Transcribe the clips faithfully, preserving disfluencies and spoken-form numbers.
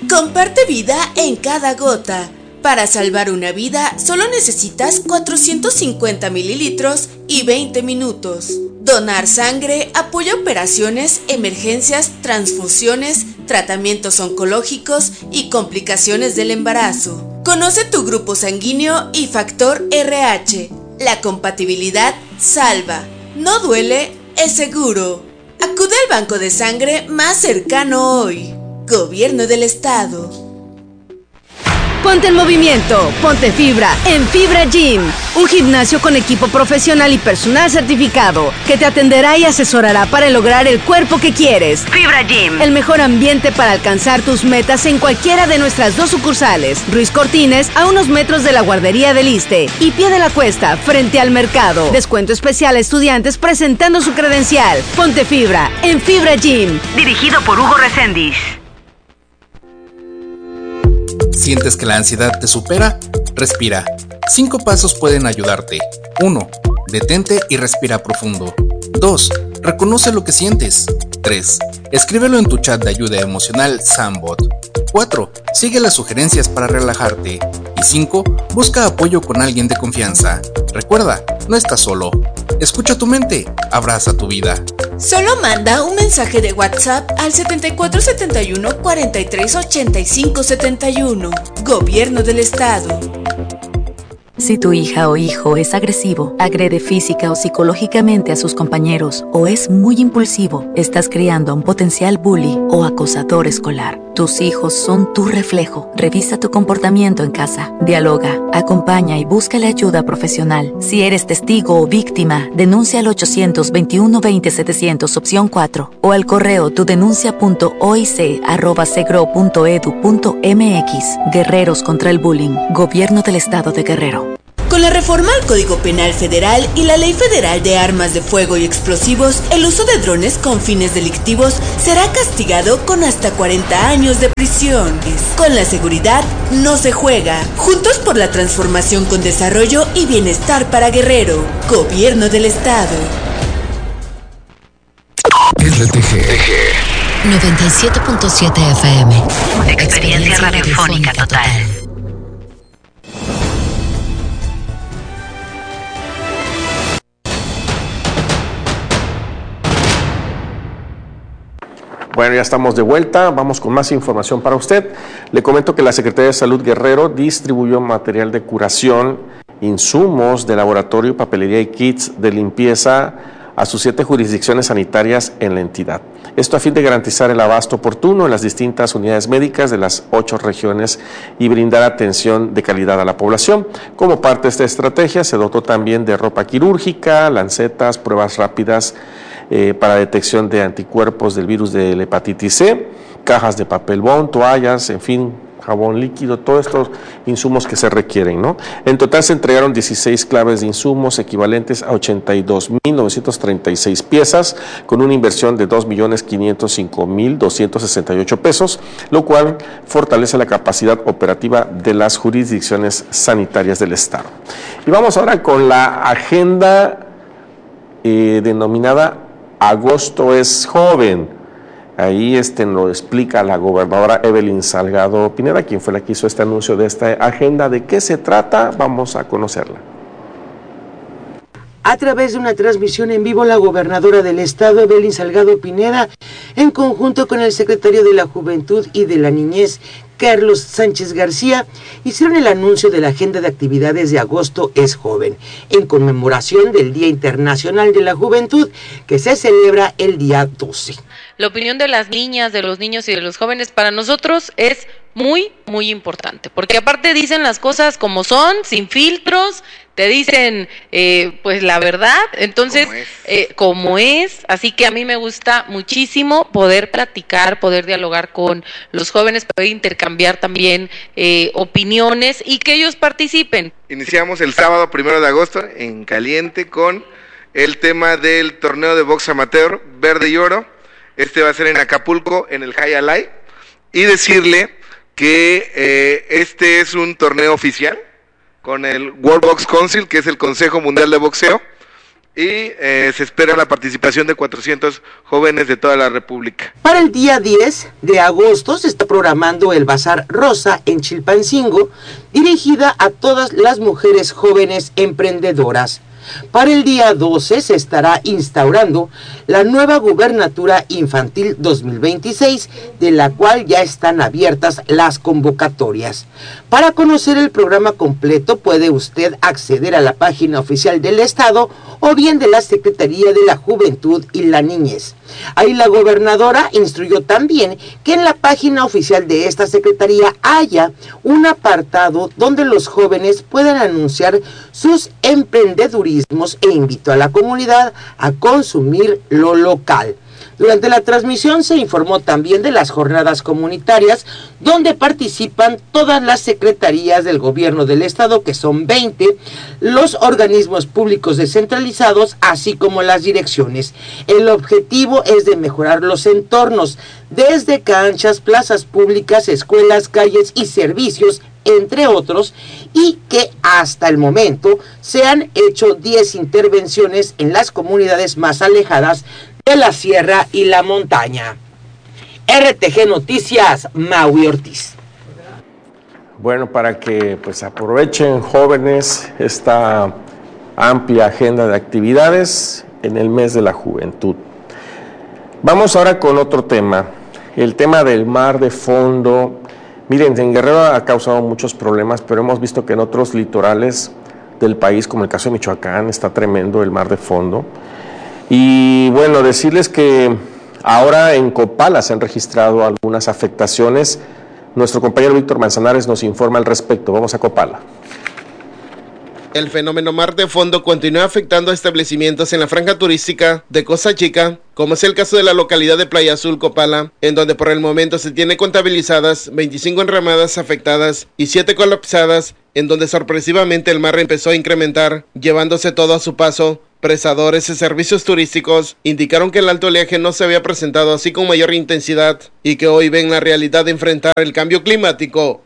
Comparte vida en cada gota. Para salvar una vida, solo necesitas cuatrocientos cincuenta mililitros y veinte minutos. Donar sangre apoya operaciones, emergencias, transfusiones, tratamientos oncológicos y complicaciones del embarazo. Conoce tu grupo sanguíneo y factor R H. La compatibilidad salva. No duele, es seguro. Acude al banco de sangre más cercano hoy. Gobierno del Estado. Ponte en movimiento, ponte fibra en Fibra Gym, un gimnasio con equipo profesional y personal certificado que te atenderá y asesorará para lograr el cuerpo que quieres. Fibra Gym, el mejor ambiente para alcanzar tus metas en cualquiera de nuestras dos sucursales, Ruiz Cortines a unos metros de la guardería del Iste y Pie de la Cuesta frente al mercado. Descuento especial a estudiantes presentando su credencial. Ponte fibra en Fibra Gym, dirigido por Hugo Reséndiz. ¿Sientes que la ansiedad te supera? Respira. Cinco pasos pueden ayudarte. uno. Detente y respira profundo. dos. Reconoce lo que sientes. tres. Escríbelo en tu chat de ayuda emocional Sambot. cuatro. Sigue las sugerencias para relajarte. Y cinco. Busca apoyo con alguien de confianza. Recuerda, no estás solo. Escucha tu mente, abraza tu vida. Solo manda un mensaje de WhatsApp al setenta y cuatro setenta y uno cuarenta y tres ochenta y cinco setenta y uno. Gobierno del Estado. Si tu hija o hijo es agresivo, agrede física o psicológicamente a sus compañeros o es muy impulsivo, estás criando a un potencial bully o acosador escolar. Tus hijos son tu reflejo. Revisa tu comportamiento en casa. Dialoga, acompaña y busca la ayuda profesional. Si eres testigo o víctima, denuncia al ochocientos veintiuno veinte setecientos opción cuatro o al correo tudenuncia punto oic arroba segro punto edu punto mx. Guerreros contra el bullying. Gobierno del Estado de Guerrero. Con la reforma al Código Penal Federal y la Ley Federal de Armas de Fuego y Explosivos, el uso de drones con fines delictivos será castigado con hasta cuarenta años de prisión. Con la seguridad no se juega. Juntos por la transformación con desarrollo y bienestar para Guerrero. Gobierno del Estado. R T G noventa y siete punto siete F M. Experiencia, Experiencia radiofónica total. Bueno, ya estamos de vuelta, vamos con más información para usted. Le comento que la Secretaría de Salud Guerrero distribuyó material de curación, insumos de laboratorio, papelería y kits de limpieza a sus siete jurisdicciones sanitarias en la entidad. Esto a fin de garantizar el abasto oportuno en las distintas unidades médicas de las ocho regiones y brindar atención de calidad a la población. Como parte de esta estrategia, se dotó también de ropa quirúrgica, lancetas, pruebas rápidas eh, para detección de anticuerpos del virus de la hepatitis C, cajas de papel bond, toallas, en fin, jabón líquido, todos estos insumos que se requieren, ¿no? En total se entregaron dieciséis claves de insumos equivalentes a ochenta y dos mil novecientas treinta y seis piezas, con una inversión de dos millones quinientos cinco mil doscientos sesenta y ocho pesos, lo cual fortalece la capacidad operativa de las jurisdicciones sanitarias del Estado. Y vamos ahora con la agenda eh, denominada Agosto es Joven. Ahí este, lo explica la gobernadora Evelyn Salgado Pineda, quien fue la que hizo este anuncio de esta agenda. ¿De qué se trata? Vamos a conocerla. A través de una transmisión en vivo, la gobernadora del estado, Evelyn Salgado Pineda, en conjunto con el secretario de la Juventud y de la Niñez, Carlos Sánchez García, hicieron el anuncio de la agenda de actividades de Agosto es Joven, en conmemoración del Día Internacional de la Juventud, que se celebra el día doce. La opinión de las niñas, de los niños y de los jóvenes para nosotros es muy, muy importante, porque aparte dicen las cosas como son, sin filtros, te dicen eh, pues la verdad, entonces como es. Eh, como es, así que a mí me gusta muchísimo poder platicar, poder dialogar con los jóvenes, poder intercambiar también eh, opiniones y que ellos participen. Iniciamos el sábado primero de agosto en caliente con el tema del torneo de box amateur Verde y Oro. Este va a ser en Acapulco, en el High Alive, y decirle que eh, este es un torneo oficial con el World Box Council, que es el Consejo Mundial de Boxeo, y eh, se espera la participación de cuatrocientos jóvenes de toda la República. Para el día diez de agosto se está programando el Bazar Rosa en Chilpancingo, dirigida a todas las mujeres jóvenes emprendedoras. Para el día doce se estará instaurando la nueva Gubernatura Infantil dos mil veintiséis, de la cual ya están abiertas las convocatorias. Para conocer el programa completo puede usted acceder a la página oficial del Estado o bien de la Secretaría de la Juventud y la Niñez. Ahí la gobernadora instruyó también que en la página oficial de esta secretaría haya un apartado donde los jóvenes puedan anunciar sus emprendedurismos e invitó a la comunidad a consumir lo local. Durante la transmisión se informó también de las jornadas comunitarias donde participan todas las secretarías del gobierno del estado, que son veinte, los organismos públicos descentralizados, así como las direcciones. El objetivo es de mejorar los entornos, desde canchas, plazas públicas, escuelas, calles y servicios, entre otros, y que hasta el momento se han hecho diez intervenciones en las comunidades más alejadas de la sierra y la montaña. R T G Noticias, Maui Ortiz. Bueno, para que pues aprovechen jóvenes esta amplia agenda de actividades en el mes de la juventud. Vamos ahora con otro tema, el tema del mar de fondo. Miren, en Guerrero ha causado muchos problemas, pero hemos visto que en otros litorales del país, como el caso de Michoacán, está tremendo el mar de fondo. Y bueno, decirles que ahora en Copala se han registrado algunas afectaciones. Nuestro compañero Víctor Manzanares nos informa al respecto. Vamos a Copala. El fenómeno mar de fondo continúa afectando a establecimientos en la franja turística de Costa Chica, como es el caso de la localidad de Playa Azul, Copala, en donde por el momento se tiene contabilizadas veinticinco enramadas afectadas y siete colapsadas, en donde sorpresivamente el mar empezó a incrementar, llevándose todo a su paso. Prestadores de servicios turísticos indicaron que el alto oleaje no se había presentado así con mayor intensidad y que hoy ven la realidad de enfrentar el cambio climático.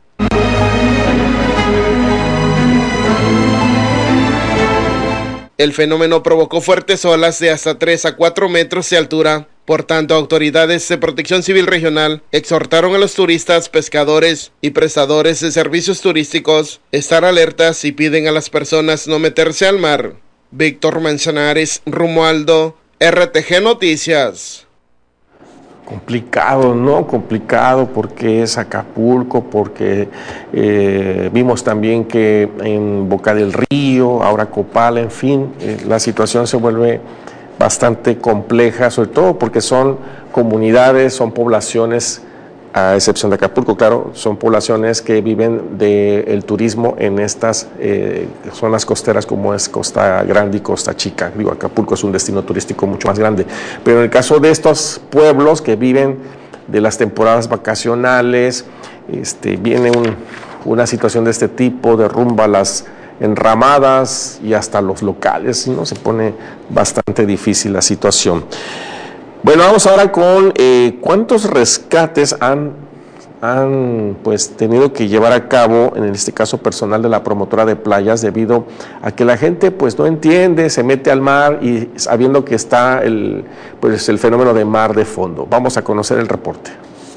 El fenómeno provocó fuertes olas de hasta tres a cuatro metros de altura. Por tanto, autoridades de Protección Civil Regional exhortaron a los turistas, pescadores y prestadores de servicios turísticos a estar alertas y piden a las personas no meterse al mar. Víctor Manzanares, Romualdo, R T G Noticias. Complicado, ¿no? Complicado porque es Acapulco, porque eh, vimos también que en Boca del Río, ahora Copala, en fin, eh, la situación se vuelve bastante compleja, sobre todo porque son comunidades, son poblaciones, a excepción de Acapulco, claro, son poblaciones que viven del turismo en estas eh, zonas costeras como es Costa Grande y Costa Chica. Digo, Acapulco es un destino turístico mucho más grande, pero en el caso de estos pueblos que viven de las temporadas vacacionales, este, viene un, una situación de este tipo, derrumba las enramadas y hasta los locales, ¿no? Se pone bastante difícil la situación. Bueno, vamos ahora con eh, cuántos rescates han, han pues, tenido que llevar a cabo, en este caso personal de la promotora de playas, debido a que la gente pues no entiende, se mete al mar y sabiendo que está el, pues, el fenómeno de mar de fondo. Vamos a conocer el reporte.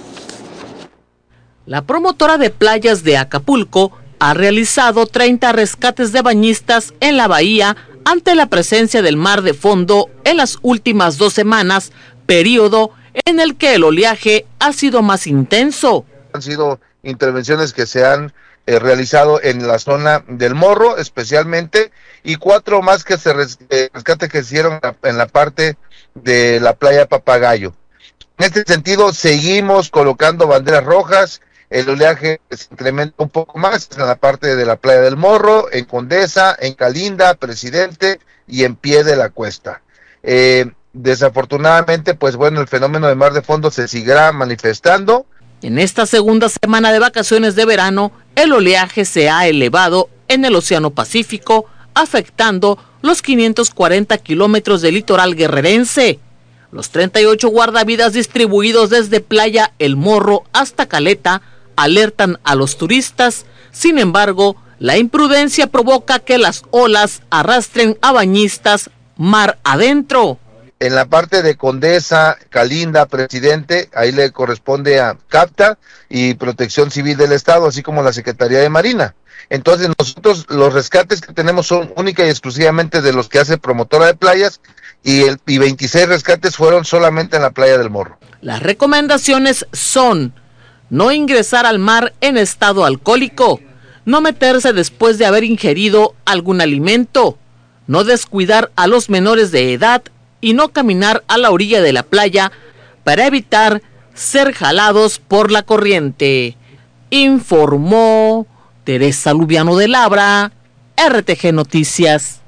La promotora de playas de Acapulco ha realizado treinta rescates de bañistas en la bahía ante la presencia del mar de fondo en las últimas dos semanas, periodo en el que el oleaje ha sido más intenso. Han sido intervenciones que se han eh, realizado en la zona del Morro especialmente, y cuatro más que se res, eh, rescate que se hicieron en la parte de la playa Papagayo. En este sentido seguimos colocando banderas rojas. El oleaje se incrementa un poco más en la parte de la playa del Morro, en Condesa, en Calinda, Presidente y en Pie de la Cuesta. Eh, Desafortunadamente, pues bueno, el fenómeno de mar de fondo se seguirá manifestando. En esta segunda semana de vacaciones de verano, el oleaje se ha elevado en el Océano Pacífico, afectando los quinientos cuarenta kilómetros del litoral guerrerense. Los treinta y ocho guardavidas distribuidos desde Playa El Morro hasta Caleta alertan a los turistas. Sin embargo, la imprudencia provoca que las olas arrastren a bañistas mar adentro. En la parte de Condesa, Calinda, Presidente, ahí le corresponde a CAPTA y Protección Civil del Estado, así como la Secretaría de Marina. Entonces nosotros los rescates que tenemos son única y exclusivamente de los que hace Promotora de Playas y, el, y veintiséis rescates fueron solamente en la Playa del Morro. Las recomendaciones son no ingresar al mar en estado alcohólico, no meterse después de haber ingerido algún alimento, no descuidar a los menores de edad y no caminar a la orilla de la playa para evitar ser jalados por la corriente. Informó Teresa Lubiano de Labra, R T G Noticias.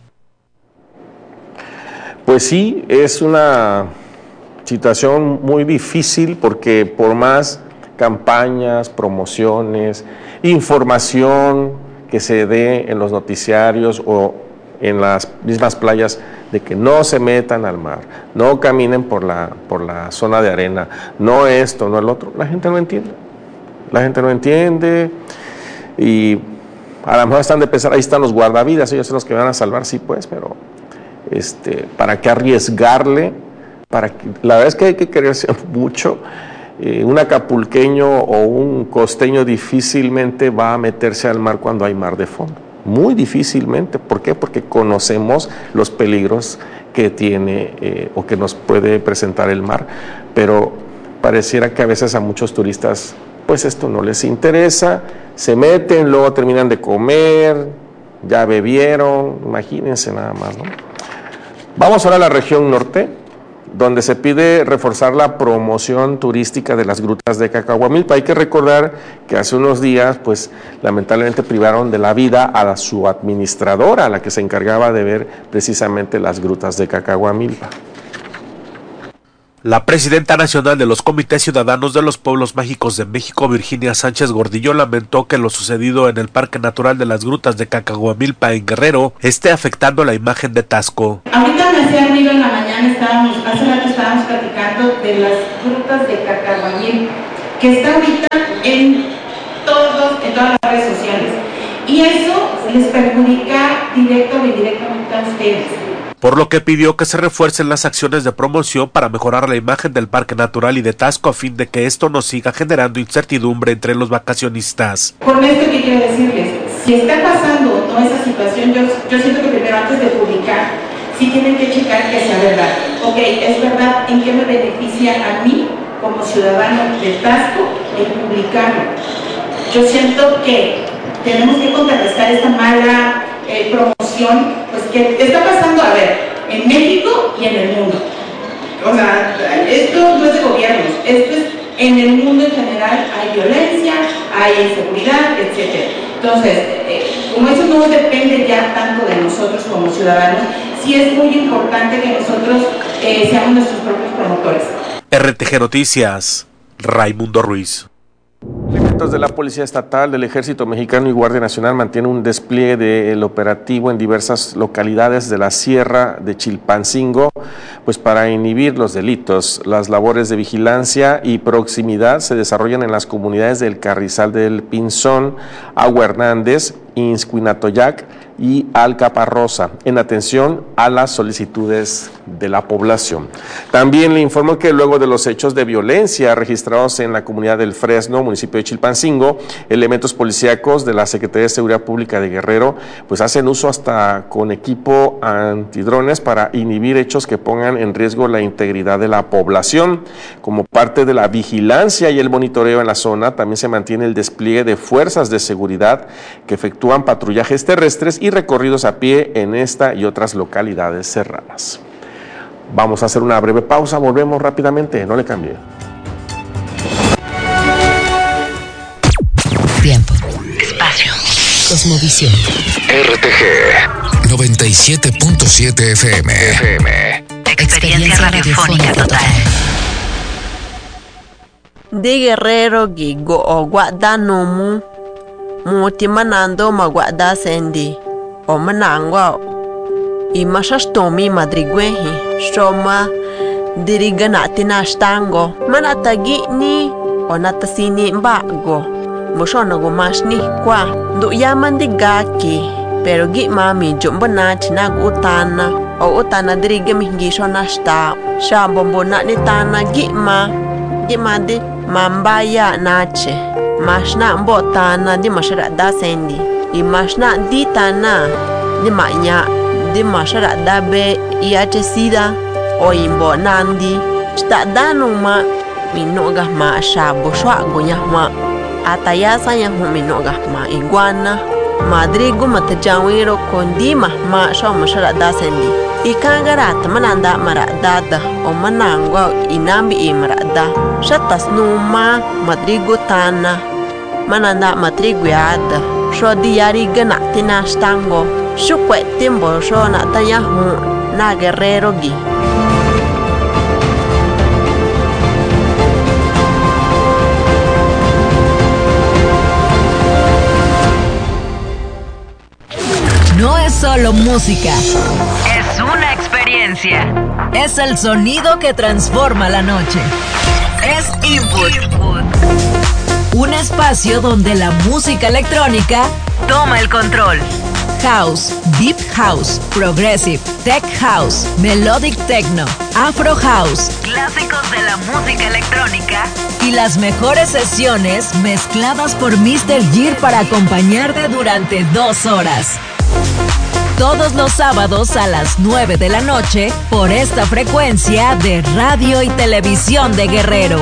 Pues sí, es una situación muy difícil porque por más campañas, promociones, información que se dé en los noticiarios o en las mismas playas de que no se metan al mar, no caminen por la, por la zona de arena, no esto, no el otro, la gente no entiende, la gente no entiende y a lo mejor están de pensar, ahí están los guardavidas, ellos son los que van a salvar, sí pues, pero este, ¿para qué arriesgarle? Para que, la verdad es que hay que quererse mucho. Eh, un acapulqueño o un costeño difícilmente va a meterse al mar cuando hay mar de fondo. Muy difícilmente. ¿Por qué? Porque conocemos los peligros que tiene eh, o que nos puede presentar el mar. Pero pareciera que a veces a muchos turistas, pues esto no les interesa. Se meten, luego terminan de comer, ya bebieron. Imagínense nada más, ¿no? Vamos ahora a la región norte, donde se pide reforzar la promoción turística de las grutas de Cacahuamilpa. Hay que recordar que hace unos días, pues, lamentablemente privaron de la vida a la, su administradora, la que se encargaba de ver precisamente las grutas de Cacahuamilpa. La presidenta nacional de los Comités Ciudadanos de los Pueblos Mágicos de México, Virginia Sánchez Gordillo, lamentó que lo sucedido en el Parque Natural de las Grutas de Cacahuamilpa en Guerrero esté afectando la imagen de Taxco. Ahorita me hacía ruido en la mañana, estábamos, hace rato estábamos platicando de las grutas de Cacahuamilpa, que está ahorita en, todos, en todas las redes sociales. Y eso les perjudica directo o indirectamente a ustedes. Por lo que pidió que se refuercen las acciones de promoción para mejorar la imagen del Parque Natural y de Taxco a fin de que esto no siga generando incertidumbre entre los vacacionistas. Con esto que quiero decirles, si está pasando no esa situación, yo, yo siento que primero antes de publicar, sí tienen que checar que sea verdad. Ok, es verdad, ¿en qué me beneficia a mí como ciudadano de Taxco el publicarlo? Yo siento que tenemos que contrarrestar esta mala eh, promoción, pues que está pasando, a ver, en México y en el mundo. O sea, esto no es de gobiernos, esto es en el mundo en general, hay violencia, hay inseguridad, etcétera. Entonces, eh, como eso no depende ya tanto de nosotros como ciudadanos, sí es muy importante que nosotros eh, seamos nuestros propios promotores. R T G Noticias, Raimundo Ruiz. Elementos de la Policía Estatal, del Ejército Mexicano y Guardia Nacional mantienen un despliegue del operativo en diversas localidades de la Sierra de Chilpancingo, pues para inhibir los delitos. Las labores de vigilancia y proximidad se desarrollan en las comunidades del Carrizal del Pinzón, Agua Hernández, Inscuinatoyac y Alcaparrosa, en atención a las solicitudes de la población. También le informo que luego de los hechos de violencia registrados en la comunidad del Fresno, municipio de Chilpancingo, elementos policíacos de la Secretaría de Seguridad Pública de Guerrero pues hacen uso hasta con equipo antidrones para inhibir hechos que pongan en riesgo la integridad de la población. Como parte de la vigilancia y el monitoreo en la zona, también se mantiene el despliegue de fuerzas de seguridad que efectúan patrullajes terrestres y recorridos a pie en esta y otras localidades cerradas. Vamos a hacer una breve pausa, volvemos rápidamente, no le cambie. Tiempo, espacio, cosmovisión. R T G noventa y siete punto siete F M. F M. Experiencia radiofónica total. De Guerrero gigo o guadanomu muti manando maguada sendi o manangwa i mashastomi madrigwehi shoma diriganati nashtango manatagi ni onatasini mbago mushono gumashni kwa du yaman digaki pero gi mami jumbo na china utana o utana dirige mi gisho na sta sha bombo na ni tana gi ma gi ma di mambaya nache mashna mbo tana di mashara da sendi i mashna di tana di manya di mashara da be iache sida o imbo nandi sta danu ma minoga ma sha bo shwa gonya ma ataya saya hu minoga ma iguana madrigo matajawiro kondi ma ma sha mashara da sendi ikangara tamananda maradada o manangwa inambi imrada shatas numa madrigo tana mananda madrigo yada sho diari gana tina stango shukwe timbo sho na tanya hu na guerrero gi No es solo música, es una experiencia. Es el sonido que transforma la noche. Es Input. Un espacio donde la música electrónica toma el control. House, Deep House, Progressive, Tech House, Melodic Techno, Afro House, clásicos de la música electrónica y las mejores sesiones mezcladas por míster Gir para acompañarte durante dos horas. Todos los sábados a las nueve de la noche por esta frecuencia de radio y televisión de Guerrero.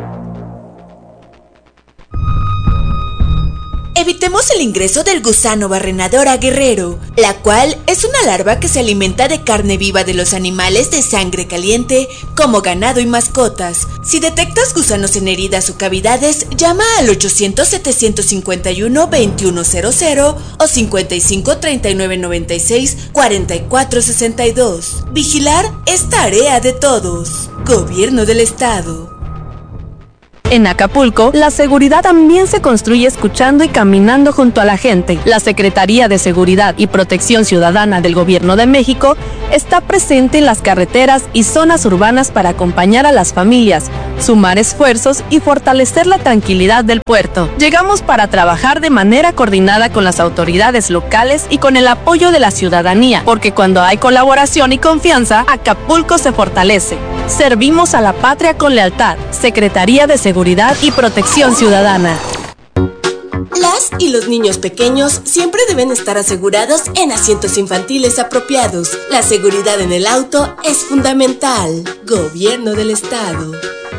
Evitemos el ingreso del gusano barrenador a Guerrero, la cual es una larva que se alimenta de carne viva de los animales de sangre caliente, como ganado y mascotas. Si detectas gusanos en heridas o cavidades, llama al ochocientos, setecientos cincuenta y uno, veintiuno cero cero o cincuenta y cinco, treinta y nueve noventa y seis, cuarenta y cuatro sesenta y dos. Vigilar es tarea de todos. Gobierno del Estado. En Acapulco, la seguridad también se construye escuchando y caminando junto a la gente. La Secretaría de Seguridad y Protección Ciudadana del Gobierno de México está presente en las carreteras y zonas urbanas para acompañar a las familias, sumar esfuerzos y fortalecer la tranquilidad del puerto. Llegamos para trabajar de manera coordinada con las autoridades locales y con el apoyo de la ciudadanía, porque cuando hay colaboración y confianza, Acapulco se fortalece. Servimos a la patria con lealtad. Secretaría de Seguridad y Protección Ciudadana. Las y los niños pequeños siempre deben estar asegurados en asientos infantiles apropiados. La seguridad en el auto es fundamental. Gobierno del Estado.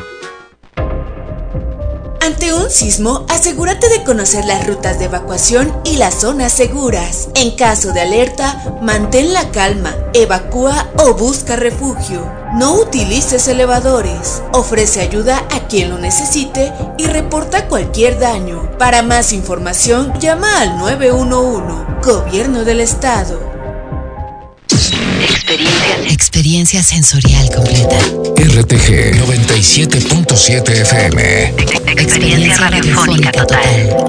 Ante un sismo, asegúrate de conocer las rutas de evacuación y las zonas seguras. En caso de alerta, mantén la calma, evacúa o busca refugio. No utilices elevadores. Ofrece ayuda a quien lo necesite y reporta cualquier daño. Para más información, llama al nueve uno uno. Gobierno del Estado. Experiencia, experiencia sensorial completa. R T G noventa y siete punto siete F M. Experiencia radiofónica total.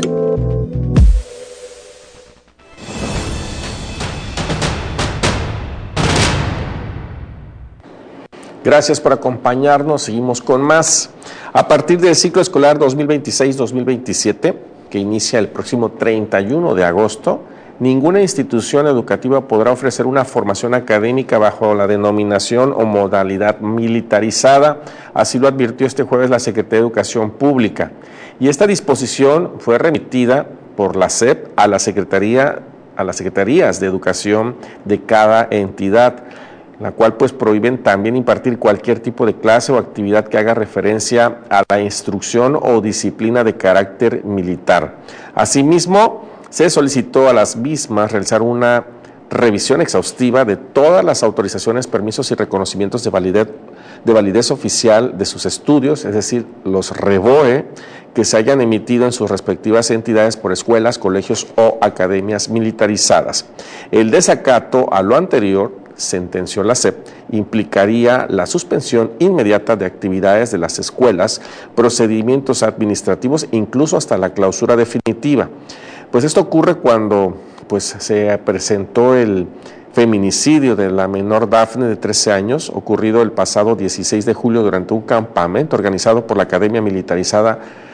Gracias por acompañarnos. Seguimos con más. A partir del ciclo escolar dos mil veintiséis dos mil veintisiete, que inicia el próximo treinta y uno de agosto, ninguna institución educativa podrá ofrecer una formación académica bajo la denominación o modalidad militarizada. Así lo advirtió este jueves la Secretaría de Educación Pública. Y esta disposición fue remitida por la S E P a la Secretaría, a las Secretarías de Educación de cada entidad, la cual pues prohíben también impartir cualquier tipo de clase o actividad que haga referencia a la instrucción o disciplina de carácter militar. Asimismo, se solicitó a las mismas realizar una revisión exhaustiva de todas las autorizaciones, permisos y reconocimientos de validez, de validez oficial de sus estudios, es decir, los REVOE, que se hayan emitido en sus respectivas entidades por escuelas, colegios o academias militarizadas. El desacato a lo anterior, sentenció la S E P, implicaría la suspensión inmediata de actividades de las escuelas, procedimientos administrativos, incluso hasta la clausura definitiva. Pues esto ocurre cuando pues, se presentó el feminicidio de la menor Dafne de trece años, ocurrido el pasado dieciséis de julio durante un campamento organizado por la Academia Militarizada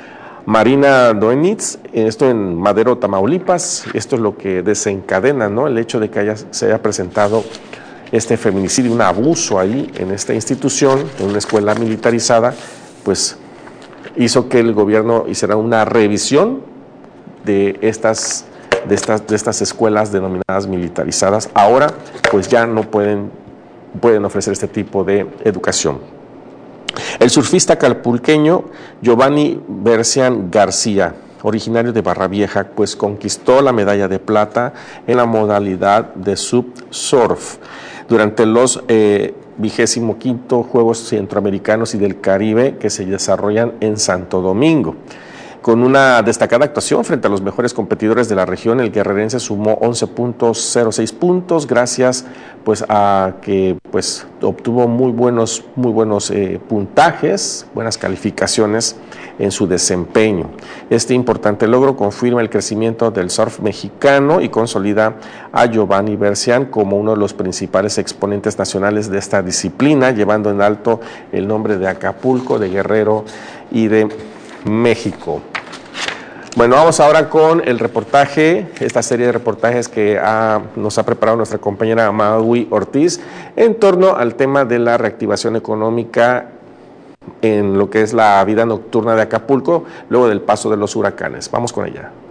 Marina Doenitz, esto en Madero, Tamaulipas. Esto es lo que desencadena, ¿no?, el hecho de que haya, se haya presentado este feminicidio, un abuso ahí en esta institución, en una escuela militarizada, pues hizo que el gobierno hiciera una revisión de estas, de estas, de estas escuelas denominadas militarizadas. Ahora, pues ya no pueden, pueden ofrecer este tipo de educación. El surfista acapulqueño Giovanni Bercián García, originario de Barra Vieja, pues conquistó la medalla de plata en la modalidad de subsurf durante los eh, vigésimo quinto Juegos Centroamericanos y del Caribe que se desarrollan en Santo Domingo. Con una destacada actuación frente a los mejores competidores de la región, el guerrerense sumó once punto cero seis puntos gracias pues a que pues obtuvo muy buenos muy buenos eh, puntajes, buenas calificaciones en su desempeño. Este importante logro confirma el crecimiento del surf mexicano y consolida a Giovanni Bercián como uno de los principales exponentes nacionales de esta disciplina, llevando en alto el nombre de Acapulco, de Guerrero y de México. Bueno, vamos ahora con el reportaje, esta serie de reportajes que ha, nos ha preparado nuestra compañera Maui Ortiz en torno al tema de la reactivación económica en lo que es la vida nocturna de Acapulco luego del paso de los huracanes. Vamos con ella.